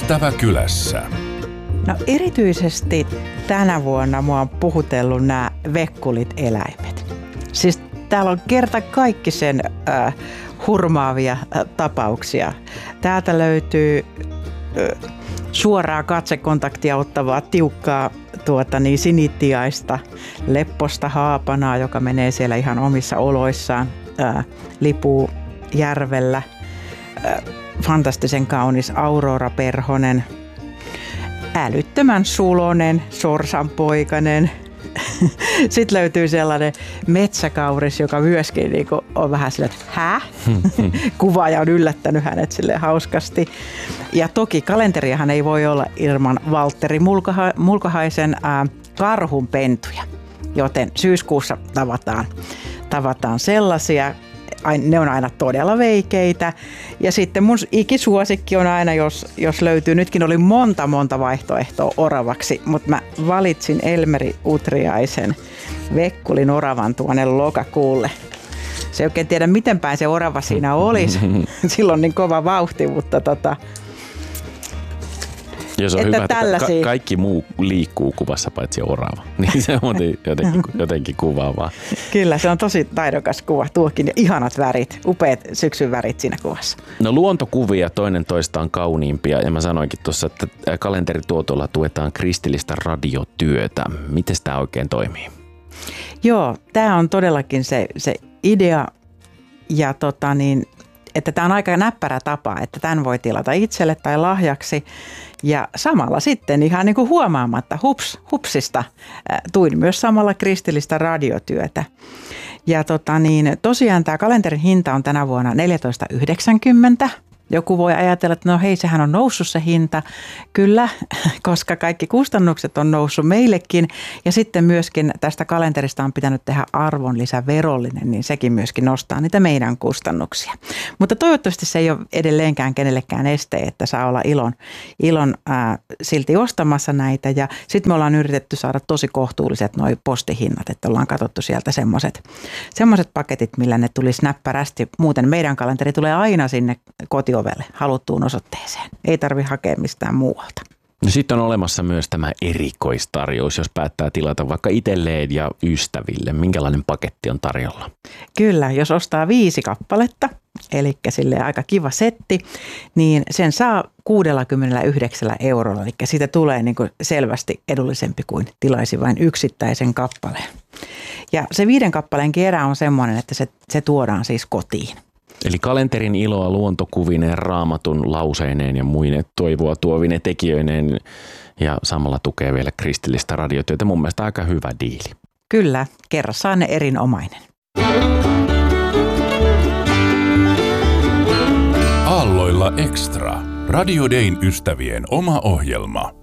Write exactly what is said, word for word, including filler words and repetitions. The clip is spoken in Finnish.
Ystäväkylässä. No erityisesti tänä vuonna mua on puhutellut nämä vekkulit eläimet. Siis täällä on kerta kaikki sen äh, hurmaavia äh, tapauksia. Täältä löytyy äh, suoraa katsekontaktia ottavaa tiukkaa tuota, niin sinitiaista, lepposta haapanaa, joka menee siellä ihan omissa oloissaan, äh, lipuu järvellä, äh, fantastisen kaunis Aurora-perhonen, älyttömän sulonen, sorsanpoikainen. Sitten löytyy sellainen metsäkauris, joka myöskin niin on vähän silleen, että hä? Kuvaaja on yllättänyt hänet silleen hauskasti. Ja toki kalenteriahan ei voi olla ilman Valtteri Mulkaha- Mulkahaisen ää, karhunpentuja, joten syyskuussa tavataan, tavataan sellaisia. Ne on aina todella veikeitä. Ja sitten mun ikisuosikki on aina, jos, jos löytyy, nytkin oli monta monta vaihtoehtoa oravaksi, mutta mä valitsin Elmeri Utriaisen vekkulin oravan tuonne lokakuulle. Se ei oikein tiedä, miten päin se orava siinä olisi. Silloin niin kova vauhti, mutta tota... Ja se on hyvä, että ka- kaikki muu liikkuu kuvassa paitsi orava. Niin se on jotenkin, jotenkin kuvaavaa. Kyllä, se on tosi taidokas kuva. Tuokin ja ihanat värit, upeat syksyn värit siinä kuvassa. No luontokuvia toinen toistaan kauniimpia. Ja mä sanoinkin tuossa, että kalenterituotolla tuetaan kristillistä radiotyötä. Miten tämä oikein toimii? Joo, tämä on todellakin se, se idea. Ja tota niin... että tämä on aika näppärä tapa, että tämän voi tilata itselle tai lahjaksi. Ja samalla sitten ihan niin kuin huomaamatta hups, hupsista tuin myös samalla kristillistä radiotyötä. Ja tota niin, tosiaan tämä kalenterin hinta on tänä vuonna neljätoista yhdeksänkymmentä. Joku voi ajatella, että no hei, sehän on noussut se hinta. Kyllä, koska kaikki kustannukset on noussut meillekin. Ja sitten myöskin tästä kalenterista on pitänyt tehdä arvonlisäverollinen, niin sekin myöskin nostaa niitä meidän kustannuksia. Mutta toivottavasti se ei ole edelleenkään kenellekään este, että saa olla ilon, ilon ää, silti ostamassa näitä. Ja sitten me ollaan yritetty saada tosi kohtuulliset noi postihinnat, että ollaan katsottu sieltä semmoiset semmoiset paketit, millä ne tulisi näppärästi. Muuten meidän kalenteri tulee aina sinne kotiovelle haluttuun osoitteeseen. Ei tarvitse hakea mistään muualta. No sitten on olemassa myös tämä erikoistarjous, jos päättää tilata vaikka itselleen ja ystäville. Minkälainen paketti on tarjolla? Kyllä, jos ostaa viisi kappaletta, eli silleen aika kiva setti, niin sen saa kuusikymmentäyhdeksän eurolla. Eli siitä tulee niin kuin selvästi edullisempi kuin tilaisi vain yksittäisen kappaleen. Ja se viiden kappaleen erä on semmoinen, että se, se tuodaan siis kotiin. Eli kalenterin iloa luontokuvineen, raamatun lauseineen ja muine toivoa tuovine tekijöineen ja samalla tukee vielä kristillistä radiotyötä. Mun mielestä aika hyvä diili. Kyllä, kerrassaan ne erinomainen. Aalloilla Extra. Radio Dayn ystävien oma ohjelma.